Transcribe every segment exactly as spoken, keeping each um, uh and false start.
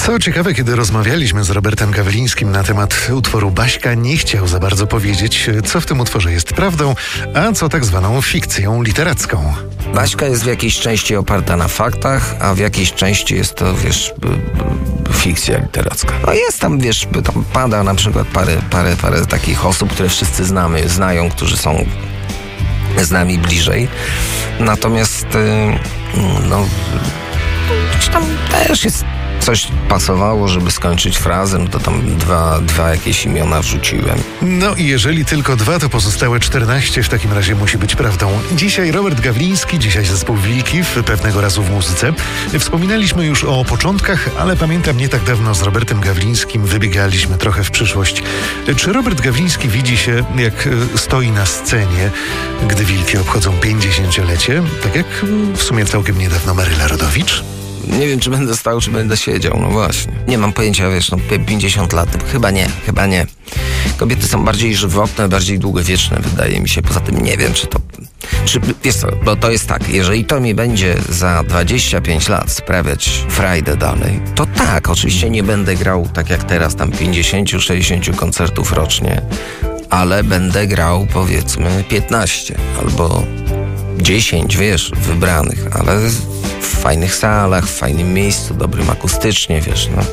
Co ciekawe, kiedy rozmawialiśmy z Robertem Gawlińskim na temat utworu Baśka, nie chciał za bardzo powiedzieć, co w tym utworze jest prawdą, a co tak zwaną fikcją literacką. Baśka jest w jakiejś części oparta na faktach, a w jakiejś części jest to, wiesz, b, b, fikcja literacka. No jest tam, wiesz, tam pada na przykład parę, parę, parę takich osób, które wszyscy znamy, znają, którzy są z nami bliżej. Natomiast no, tam też jest coś pasowało, żeby skończyć frazę, no to tam dwa, dwa jakieś imiona wrzuciłem. No i jeżeli tylko dwa, to pozostałe czternaście w takim razie musi być prawdą. Dzisiaj Robert Gawliński, dzisiaj zespół Wilki w Pewnego razu w muzyce. Wspominaliśmy już o początkach, ale pamiętam, nie tak dawno z Robertem Gawlińskim wybiegaliśmy trochę w przyszłość. Czy Robert Gawliński widzi się, jak stoi na scenie, gdy Wilki obchodzą pięćdziesięciolecie, tak jak w sumie całkiem niedawno Maryla Rodowicz? Nie wiem, czy będę stał, czy będę siedział, no właśnie. Nie mam pojęcia, wiesz, no pięćdziesiąt lat, chyba nie, chyba nie. Kobiety są bardziej żywotne, bardziej długowieczne, wydaje mi się. Poza tym nie wiem, czy to... Czy, wiesz co, bo to jest tak, jeżeli to mi będzie za dwadzieścia pięć lat sprawiać frajdę dalej, to tak, oczywiście nie będę grał tak jak teraz, tam pięćdziesiąt sześćdziesiąt koncertów rocznie, ale będę grał, powiedzmy, piętnaście albo dziesięć, wiesz, wybranych, ale w fajnych salach, w fajnym miejscu, dobrym akustycznie, wiesz, no.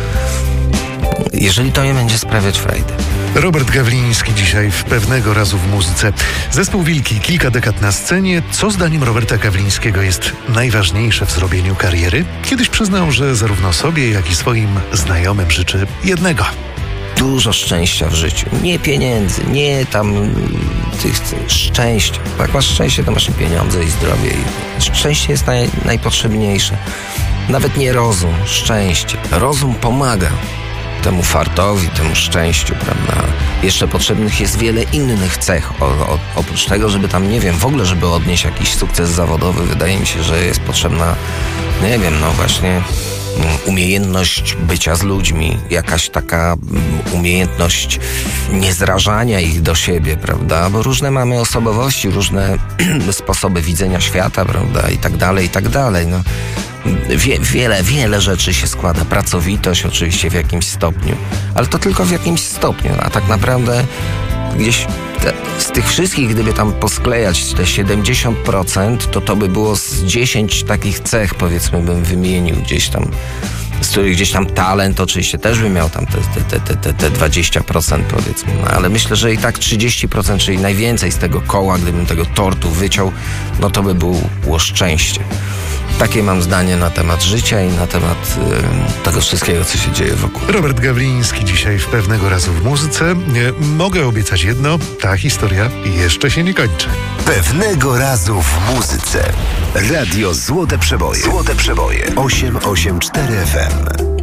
Jeżeli to nie będzie sprawiać frajdę. Robert Gawliński dzisiaj w Pewnego razu w muzyce. Zespół Wilki, kilka dekad na scenie. Co zdaniem Roberta Gawlińskiego jest najważniejsze w zrobieniu kariery? Kiedyś przyznał, że zarówno sobie, jak i swoim znajomym życzy jednego. Dużo szczęścia w życiu. Nie pieniędzy, nie tam tych, tych szczęścia. Jak masz szczęście, to masz i pieniądze, i zdrowie. I szczęście jest naj, najpotrzebniejsze. Nawet nie rozum, szczęście. Rozum pomaga temu fartowi, temu szczęściu, prawda? Jeszcze potrzebnych jest wiele innych cech. O, o, oprócz tego, żeby tam, nie wiem, w ogóle, żeby odnieść jakiś sukces zawodowy, wydaje mi się, że jest potrzebna, nie wiem, no właśnie... umiejętność bycia z ludźmi, jakaś taka umiejętność niezrażania ich do siebie, prawda? Bo różne mamy osobowości, różne sposoby widzenia świata, prawda? I tak dalej, i tak dalej. No, wie, wiele, wiele rzeczy się składa. Pracowitość oczywiście w jakimś stopniu, ale to tylko w jakimś stopniu, a tak naprawdę gdzieś te, z tych wszystkich, gdyby tam posklejać te siedemdziesiąt procent, to to by było z dziesięć takich cech, powiedzmy, bym wymienił gdzieś tam, z których gdzieś tam talent oczywiście też by miał tam te, te, te, te, te dwadzieścia procent, powiedzmy. No, ale myślę, że i tak trzydzieści procent, czyli najwięcej z tego koła, gdybym tego tortu wyciął, no to by było szczęście. Takie mam zdanie na temat życia i na temat y, tego wszystkiego, co się dzieje wokół. Robert Gawliński dzisiaj w Pewnego razu w muzyce. Mogę obiecać jedno, ta historia jeszcze się nie kończy. Pewnego razu w muzyce. Radio Złote Przeboje. Złote Przeboje. osiem osiem cztery F M.